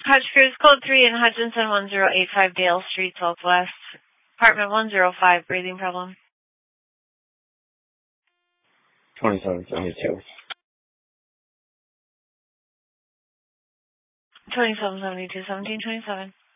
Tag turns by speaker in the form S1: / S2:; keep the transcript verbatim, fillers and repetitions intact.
S1: Hutch Cruise, code three in Hutchinson, one zero eight five Dale Street, Southwest. Apartment one zero five, breathing problem.
S2: twenty-seven seventy-two.
S1: twenty-seven seventy-two, seventeen twenty-seven.